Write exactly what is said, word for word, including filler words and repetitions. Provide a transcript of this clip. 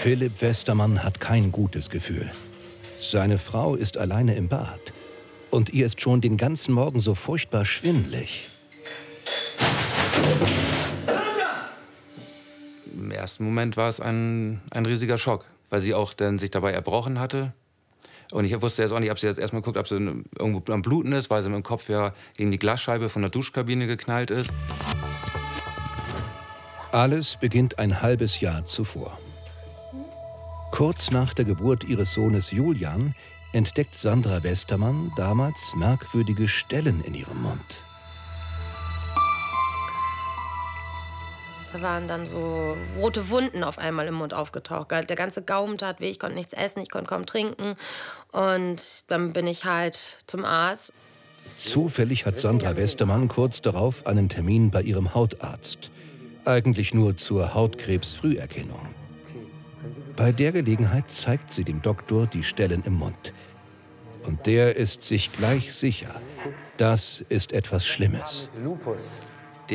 Philipp Westermann hat kein gutes Gefühl. Seine Frau ist alleine im Bad. Und ihr ist schon den ganzen Morgen so furchtbar schwindelig. Im ersten Moment war es ein, ein riesiger Schock, weil sie auch dann sich dabei erbrochen hatte. Und ich wusste jetzt auch nicht, ob sie jetzt erstmal guckt, ob sie irgendwo am Bluten ist, weil sie mit dem Kopf ja gegen die Glasscheibe von der Duschkabine geknallt ist. Alles beginnt ein halbes Jahr zuvor. Kurz nach der Geburt ihres Sohnes Julian entdeckt Sandra Westermann damals merkwürdige Stellen in ihrem Mund. Da waren dann so rote Wunden auf einmal im Mund aufgetaucht. Der ganze Gaumen tat weh, ich konnte nichts essen, ich konnte kaum trinken. Und dann bin ich halt zum Arzt. Zufällig hat Sandra Westermann kurz darauf einen Termin bei ihrem Hautarzt. Eigentlich nur zur Hautkrebsfrüherkennung. Bei der Gelegenheit zeigt sie dem Doktor die Stellen im Mund. Und der ist sich gleich sicher, das ist etwas Schlimmes.